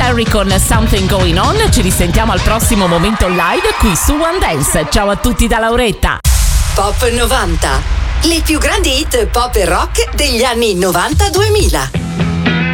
Perry con Something Going On. Ci risentiamo al prossimo momento live qui su One Dance. Ciao a tutti da Lauretta. Pop 90. Le più grandi hit pop e rock degli anni 90-2000.